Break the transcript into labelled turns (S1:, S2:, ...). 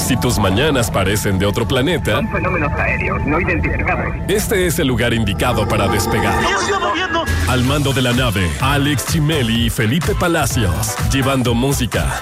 S1: Si tus mañanas parecen de otro planeta,
S2: son fenómenos aéreos no identificados.
S1: Este es el lugar indicado para despegar.
S3: ¡Ya se está moviendo!
S1: Al mando de la nave, Alex Chimeli y Felipe Palacios, llevando música,